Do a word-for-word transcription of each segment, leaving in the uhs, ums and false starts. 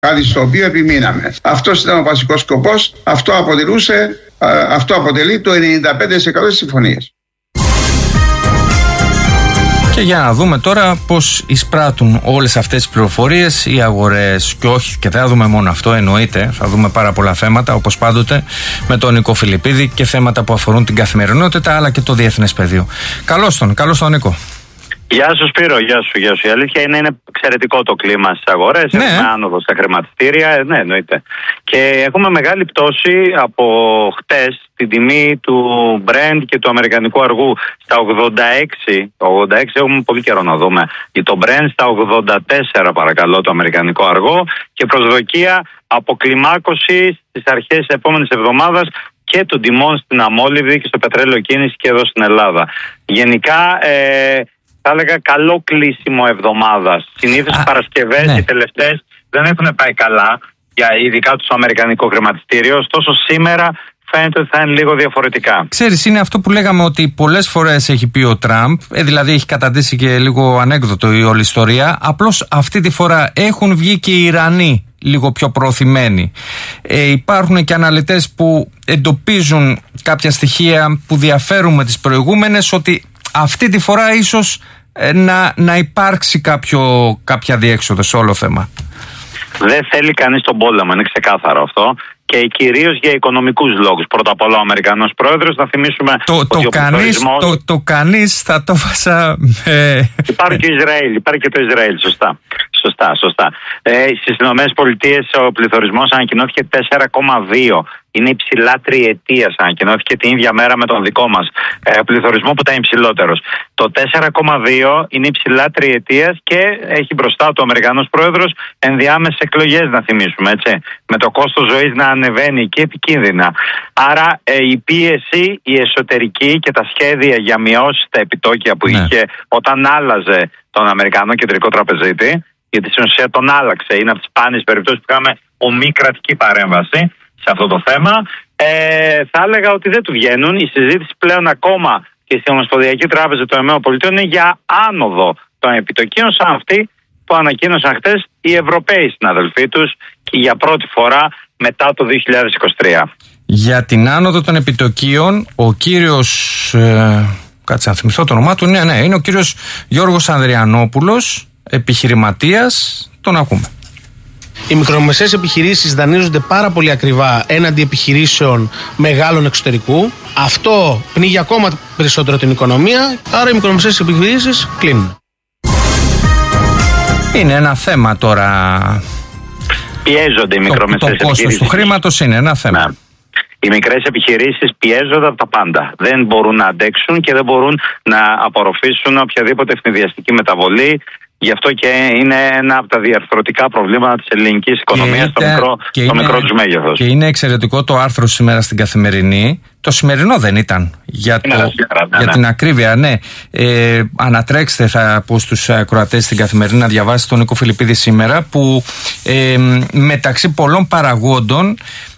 Κάτι στο οποίο επιμείναμε. Αυτός ήταν ο βασικός σκοπός. Αυτό αποτελούσε, αυτό αποτελεί το ενενήντα πέντε τοις εκατό της συμφωνίας. Και για να δούμε τώρα πώς εισπράττουν όλες αυτές τις πληροφορίες οι αγορές. Και όχι, και δεν θα δούμε μόνο αυτό, εννοείται. Θα δούμε πάρα πολλά θέματα, όπως πάντοτε, με τον Νίκο Φιλιππίδη και θέματα που αφορούν την καθημερινότητα αλλά και το διεθνές πεδίο. Καλώς τον, καλώς τον Νίκο. Γεια σου Σπύρο, γεια σου, γεια σου. Η αλήθεια είναι, είναι εξαιρετικό το κλίμα στις αγορές. Ναι. Έχουμε άνοδο στα χρηματιστήρια, ναι, εννοείται. Και έχουμε μεγάλη πτώση από χτες στην τιμή του Brent και του αμερικανικού αργού στα ογδόντα έξι. Το ογδόντα έξι έχουμε πολύ καιρό να δούμε. Το Brent στα ογδόντα τέσσερα παρακαλώ το αμερικανικό αργό και προσδοκία αποκλιμάκωση στις αρχές της επόμενης εβδομάδας και των τιμών στην αμόλυβδη και στο πετρέλαιο κίνηση και εδώ στην Ελλάδα. Γενικά, ε, θα έλεγα καλό κλείσιμο εβδομάδας. Συνήθως οι Παρασκευές, ναι. οι τελευταίες, δεν έχουν πάει καλά, για ειδικά το αμερικανικό χρηματιστήριο. Ωστόσο, σήμερα φαίνεται ότι θα είναι λίγο διαφορετικά. Ξέρεις, είναι αυτό που λέγαμε ότι πολλές φορές έχει πει ο Τραμπ, ε, δηλαδή έχει καταντήσει και λίγο ανέκδοτο η όλη ιστορία. Απλώς αυτή τη φορά έχουν βγει και οι Ιρανοί λίγο πιο προωθημένοι. Ε, υπάρχουν και αναλυτές που εντοπίζουν κάποια στοιχεία που διαφέρουν με τις προηγούμενες, ότι αυτή τη φορά ίσως ε, να, να υπάρξει κάποιο, κάποια διέξοδο σε όλο θέμα. Δεν θέλει κανείς τον πόλεμο, είναι ξεκάθαρο αυτό. Και κυρίως για οικονομικούς λόγους. Πρώτα απ' όλα ο Αμερικανός πρόεδρος, να θυμίσουμε το, ότι το ο κανείς, πληθωρισμός... Το, το κανείς θα το βάσα... Ε... Υπάρχει και Ισραήλ, υπάρχει και το Ισραήλ, σωστά. Σωστά, σωστά. Ε, στις Ηνωμένες Πολιτείες ο πληθωρισμός ανακοινώθηκε τέσσερα κόμμα δύο. Είναι υψηλά τριετίας, ανακοινώθηκε την ίδια μέρα με τον δικό μας ε, πληθωρισμό που ήταν υψηλότερος. Το τέσσερα κόμμα δύο είναι υψηλά τριετίας και έχει μπροστά του ο Αμερικανός πρόεδρος ενδιάμεσες εκλογές, να θυμίσουμε, έτσι. Με το κόστος ζωής να ανεβαίνει και επικίνδυνα. Άρα ε, η πίεση, η εσωτερική και τα σχέδια για μειώσεις στα επιτόκια που ναι. είχε όταν άλλαζε τον Αμερικανό κεντρικό τραπεζίτη, γιατί στην ουσία τον άλλαξε, είναι από τις σπάνιες περιπτώσεις που είχαμε ομή κρατική παρέμβαση σε αυτό το θέμα, ε, θα έλεγα ότι δεν του βγαίνουν. Η συζήτηση πλέον ακόμα και στην Ομοσπονδιακή Τράπεζα των ΗΠΑ είναι για άνοδο των επιτοκίων, σαν αυτή που ανακοίνωσαν χτες οι Ευρωπαίοι συναδελφοί τους και για πρώτη φορά μετά το δύο χιλιάδες είκοσι τρία. Για την άνοδο των επιτοκίων, ο κύριος, ε, κάτσε να θυμηθώ το όνομά του, ναι, ναι, είναι ο κύριος Γιώργος Ανδριανόπουλος, επιχειρηματίας, τον ακούμε. Οι μικρομεσαίες επιχειρήσεις δανείζονται πάρα πολύ ακριβά έναντι επιχειρήσεων μεγάλων εξωτερικού. Αυτό πνίγει ακόμα περισσότερο την οικονομία, άρα οι μικρομεσαίες επιχειρήσεις κλείνουν. Είναι ένα θέμα τώρα. Πιέζονται οι μικρομεσαίες το, το επιχειρήσεις. Το κόστος του χρήματος είναι ένα θέμα. Ναι. Οι μικρές επιχειρήσεις πιέζονται από τα πάντα. Δεν μπορούν να αντέξουν και δεν μπορούν να απορροφήσουν οποιαδήποτε ευνηδιαστική μεταβολή. Γι' αυτό και είναι ένα από τα διαρθρωτικά προβλήματα της ελληνικής οικονομίας, το μικρό, το είναι, μικρό τους μέγεθος. Και είναι εξαιρετικό το άρθρο σήμερα στην Καθημερινή. Το σημερινό δεν ήταν. Για, το, σήμερα, ναι, για ναι. την ακρίβεια, ναι. Ε, ανατρέξτε, θα πω στους ακροατές στην Καθημερινή να διαβάσετε τον Νίκο Φιλιππίδη σήμερα, που ε, μεταξύ πολλών παραγόντων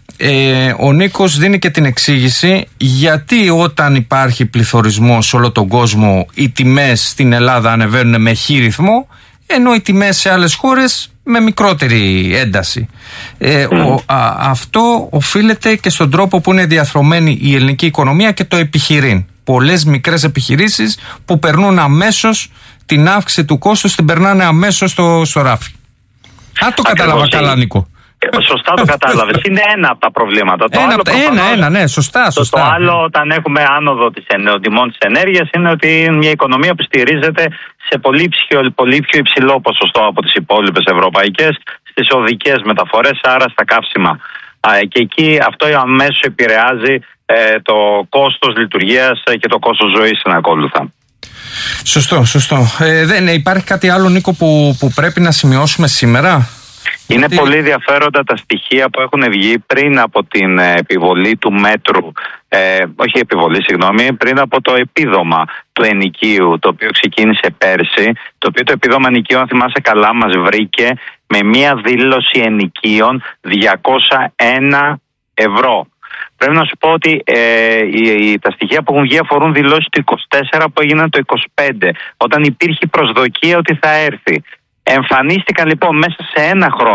Ε, ο Νίκος δίνει και την εξήγηση γιατί όταν υπάρχει πληθωρισμός σε όλο τον κόσμο οι τιμές στην Ελλάδα ανεβαίνουν με χ ρυθμό, ενώ οι τιμές σε άλλες χώρες με μικρότερη ένταση. Ε, ο, α, αυτό οφείλεται και στον τρόπο που είναι διαθρωμένη η ελληνική οικονομία και το επιχειρήν. Πολλές μικρές επιχειρήσεις που περνούν αμέσως την αύξηση του κόστους, την περνάνε αμέσως στο, στο ράφι. Αν το κατάλαβα καλά, Νίκο. Σωστά το κατάλαβες. Είναι ένα από τα προβλήματα. Το ένα, άλλο ένα, ένα, ναι, σωστά, σωστά. Το, το άλλο, όταν έχουμε άνοδο της, των τιμών της ενέργειας, είναι ότι είναι μια οικονομία που στηρίζεται σε πολύ, πιο, πολύ πιο υψηλό ποσοστό από τις υπόλοιπες ευρωπαϊκές στις οδικές μεταφορές, άρα στα καύσιμα. Και εκεί αυτό αμέσως επηρεάζει ε, το κόστος λειτουργίας και το κόστος ζωής συνακόλουθα. Σωστό, σωστό. Ε, δεν υπάρχει κάτι άλλο, Νίκο, που, που πρέπει να σημειώσουμε σήμερα? Είναι Τι... πολύ ενδιαφέροντα τα στοιχεία που έχουν βγει πριν από την επιβολή του μέτρου, ε, όχι επιβολή, συγγνώμη, πριν από το επίδομα του ενοικίου, το οποίο ξεκίνησε πέρσι, το οποίο το επίδομα ενοικίου, αν θυμάσαι καλά, μας βρήκε με μία δήλωση ενοικίων διακόσια ένα ευρώ. Πρέπει να σου πω ότι ε, οι, τα στοιχεία που έχουν βγει αφορούν δηλώσεις του είκοσι τέσσερα που έγιναν το είκοσι πέντε, όταν υπήρχε προσδοκία ότι θα έρθει. Εμφανίστηκαν λοιπόν μέσα σε ένα χρόνο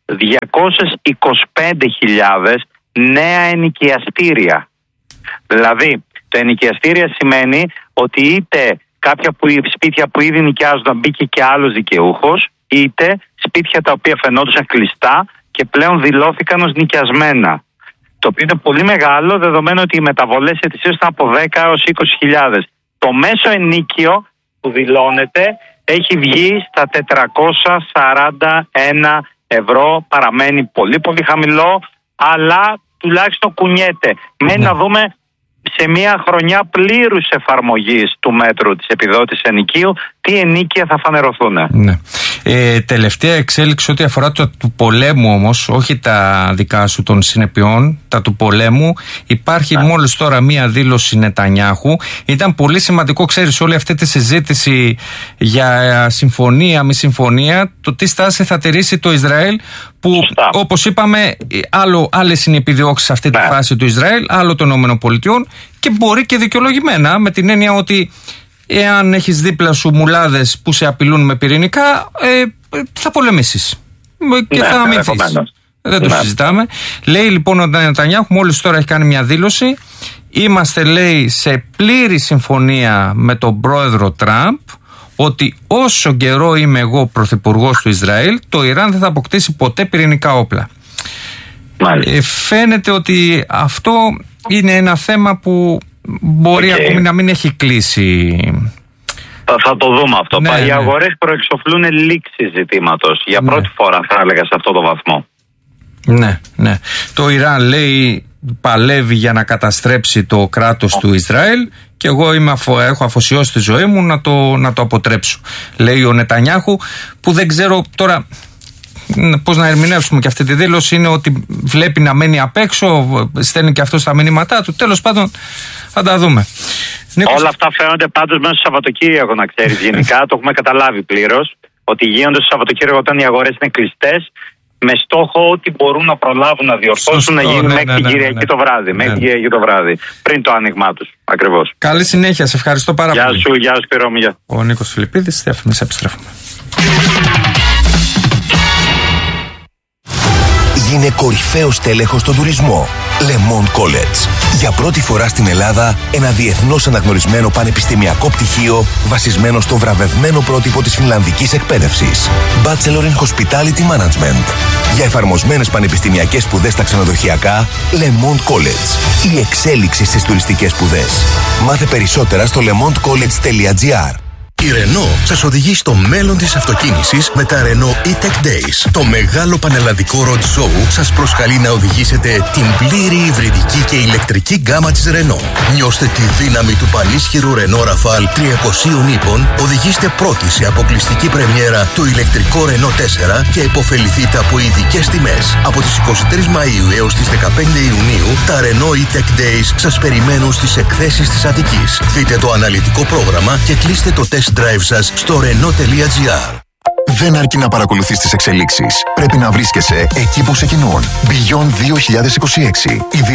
διακόσιες είκοσι πέντε χιλιάδες νέα ενοικιαστήρια. Δηλαδή, το ενοικιαστήρια σημαίνει ότι είτε κάποια που, σπίτια που ήδη νοικιάζονταν μπήκε και άλλος δικαιούχος, είτε σπίτια τα οποία φαινόντουσαν κλειστά και πλέον δηλώθηκαν ως νοικιασμένα. Το οποίο είναι πολύ μεγάλο, δεδομένου ότι οι μεταβολές ετησίως ήταν από δέκα έως είκοσι χιλιάδες. Το μέσο ενίκιο που δηλώνεται έχει βγει στα τετρακόσια σαράντα ένα ευρώ. Παραμένει πολύ πολύ χαμηλό, αλλά τουλάχιστον κουνιέται. Μένει να δούμε σε μια χρονιά πλήρους εφαρμογής του μέτρου της επιδότησης ενοικίου τι ενίκια θα φανερωθούν. Ναι. Ε, τελευταία εξέλιξη ό,τι αφορά το του πολέμου όμως, όχι τα δικά σου των συνεπειών, τα του πολέμου, υπάρχει yeah. μόλις τώρα μία δήλωση Νετανιάχου. Ήταν πολύ σημαντικό, ξέρεις, όλη αυτή τη συζήτηση για συμφωνία, μη συμφωνία, το τι στάση θα τηρήσει το Ισραήλ, που Σωστά. όπως είπαμε άλλο, άλλες είναι οι επιδιώξεις σε αυτή yeah. τη φάση του Ισραήλ, άλλο των ΗΠΑ, και μπορεί και δικαιολογημένα, με την έννοια ότι εάν έχεις δίπλα σου μουλάδες που σε απειλούν με πυρηνικά, ε, θα πολεμήσεις και ναι, θα αμυνθείς. Δεν το ναι. συζητάμε. Λέει λοιπόν ο Νετανιάχου, μόλις τώρα έχει κάνει μια δήλωση, είμαστε, λέει, σε πλήρη συμφωνία με τον πρόεδρο Τραμπ ότι όσο καιρό είμαι εγώ πρωθυπουργός του Ισραήλ, το Ιράν δεν θα αποκτήσει ποτέ πυρηνικά όπλα. Ε, φαίνεται ότι αυτό είναι ένα θέμα που μπορεί okay. ακόμη να μην έχει κλείσει. Θα, θα το δούμε αυτό. Ναι, Οι ναι. αγορές προεξοφλούν λήξη ζητήματος. Για πρώτη ναι. φορά θα έλεγα σε αυτό το βαθμό. Ναι, ναι. Το Ιράν, λέει, παλεύει για να καταστρέψει το κράτος του Ισραήλ και εγώ είμαι αφο, έχω αφοσιώσει τη ζωή μου να το, να το αποτρέψω. Λέει ο Νετανιάχου, που δεν ξέρω τώρα πώς να ερμηνεύσουμε και αυτή τη δήλωση. Είναι ότι βλέπει να μένει απ' έξω, στέλνει και αυτό στα μηνύματά του. Τέλος πάντων, θα τα δούμε. Νίκος... Όλα αυτά φαίνονται πάντως μέσα στο Σαββατοκύριακο, να ξέρεις. Γενικά το έχουμε καταλάβει πλήρως ότι γίνονται στο Σαββατοκύριακο όταν οι αγορές είναι κλειστές, με στόχο ότι μπορούν να προλάβουν να διορθώσουν. Σωστό, να γίνουν ναι, μέχρι ναι, την ναι, Κυριακή ναι, ναι. το βράδυ. Μέχρι ναι. την Κυριακή το βράδυ. Πριν το άνοιγμά τους. Ακριβώς. Καλή συνέχεια. Σε ευχαριστώ πάρα γεια πολύ. Γεια σου, γεια σου, Σπύρο μου. Γεια. Ο Νίκος Φιλιππίδης, διαφημίσεις, επιστρέφουμε. Είναι κορυφαίος τέλεχος στον τουρισμό. Le Monde College. Για πρώτη φορά στην Ελλάδα, ένα διεθνώς αναγνωρισμένο πανεπιστημιακό πτυχίο βασισμένο στο βραβευμένο πρότυπο της φινλανδικής εκπαίδευσης. Bachelor in Hospitality Management. Για εφαρμοσμένες πανεπιστημιακές σπουδές στα ξενοδοχειακά, Le Monde College. Η εξέλιξη στις τουριστικές σπουδές. Μάθε περισσότερα στο le monde college τελεία gr. Η Renault σας οδηγεί στο μέλλον της αυτοκίνησης με τα Renault E-Tech Days. Το μεγάλο πανελλαδικό road show σας προσκαλεί να οδηγήσετε την πλήρη υβριδική και ηλεκτρική γκάμα της Renault. Νιώστε τη δύναμη του πανίσχυρου Renault Rafale τριακοσίων ύπων, οδηγήστε πρώτοι σε αποκλειστική πρεμιέρα το ηλεκτρικό Renault τέσσερα και υποφεληθείτε από ειδικές τιμές. Από τις εικοστή τρίτη Μαΐου έως τις δεκαπέντε Ιουνίου, τα Renault E-Tech Days σας περιμένουν στις εκθέσεις της Αττικής. Δείτε το αναλυτικό πρόγραμμα και κλείστε το test drive σας στο renault τελεία gr. Δεν αρκεί να παρακολουθείς τις εξελίξεις. Πρέπει να βρίσκεσαι εκεί που ξεκινούν. Beyond δύο χιλιάδες είκοσι έξι.